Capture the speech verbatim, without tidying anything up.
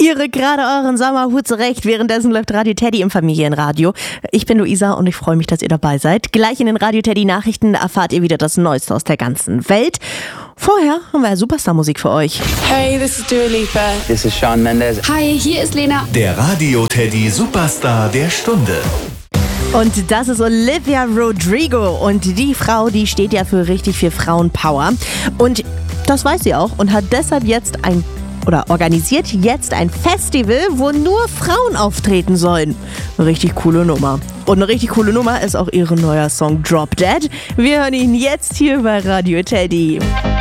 Ihr rückt gerade euren Sommerhut zurecht, währenddessen läuft Radio Teddy im Familienradio. Ich bin Luisa und ich freue mich, dass ihr dabei seid. Gleich in den Radio Teddy Nachrichten erfahrt ihr wieder das Neueste aus der ganzen Welt. Vorher haben wir Superstar-Musik für euch. Hey, this is Dua Lipa. This is Shawn Mendes. Hi, hier ist Lena. Der Radio Teddy Superstar der Stunde. Und das ist Olivia Rodrigo. Und die Frau, die steht ja für richtig viel Frauenpower. Und das weiß sie auch und hat deshalb jetzt ein oder organisiert jetzt ein Festival, wo nur Frauen auftreten sollen. Eine richtig coole Nummer. Und eine richtig coole Nummer ist auch ihr neuer Song Drop Dead. Wir hören ihn jetzt hier bei Radio Teddy.